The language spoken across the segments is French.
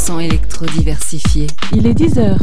100% électro-diversifié. Il est 10h.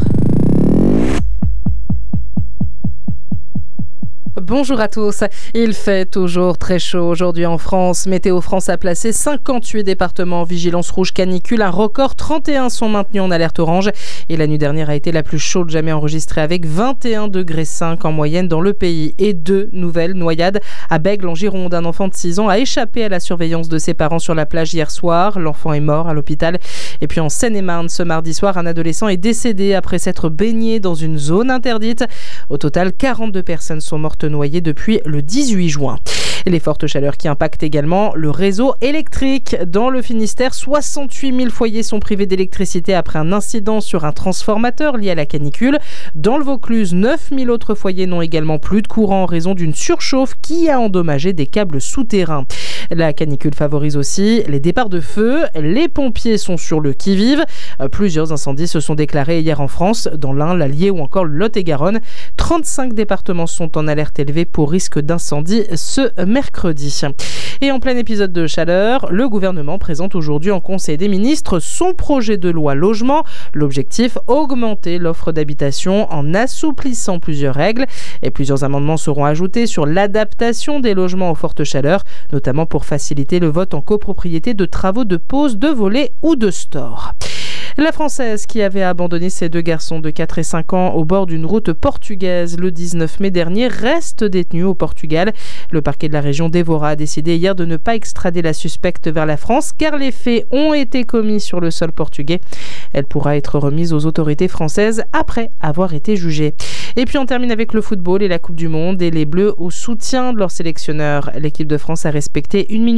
Bonjour à tous, il fait toujours très chaud aujourd'hui en France. Météo France a placé 58 départements en vigilance rouge canicule. Un record, 31 sont maintenus en alerte orange. Et la nuit dernière a été la plus chaude jamais enregistrée avec 21,5 degrés en moyenne dans le pays. Et 2 nouvelles noyades à Bègles en Gironde. Un enfant de 6 ans a échappé à la surveillance de ses parents sur la plage hier soir. L'enfant est mort à l'hôpital. Et puis en Seine-et-Marne, ce mardi soir, un adolescent est décédé après s'être baigné dans une zone interdite. Au total, 42 personnes sont mortes noyées depuis le 18 juin. Et les fortes chaleurs qui impactent également le réseau électrique. Dans le Finistère, 68 000 foyers sont privés d'électricité après un incident sur un transformateur lié à la canicule. Dans le Vaucluse, 9 000 autres foyers n'ont également plus de courant en raison d'une surchauffe qui a endommagé des câbles souterrains. La canicule favorise aussi les départs de feu. Les pompiers sont sur le qui-vive. Plusieurs incendies se sont déclarés hier en France, dans l'Ain, l'Allier ou encore le Lot-et-Garonne. 35 départements sont en alerte élevée pour risque d'incendie ce mercredi. Et en plein épisode de chaleur, le gouvernement présente aujourd'hui en Conseil des ministres son projet de loi logement. L'objectif, augmenter l'offre d'habitation en assouplissant plusieurs règles. Et plusieurs amendements seront ajoutés sur l'adaptation des logements aux fortes chaleurs, notamment pour faciliter le vote en copropriété de travaux de pose, de volets ou de store. La Française qui avait abandonné ses 2 garçons de 4 et 5 ans au bord d'une route portugaise le 19 mai dernier reste détenue au Portugal. Le parquet de la région d'Évora a décidé hier de ne pas extrader la suspecte vers la France car les faits ont été commis sur le sol portugais. Elle pourra être remise aux autorités françaises après avoir été jugée. Et puis on termine avec le football et la Coupe du Monde et les Bleus au soutien de leur sélectionneur. L'équipe de France a respecté 1 minute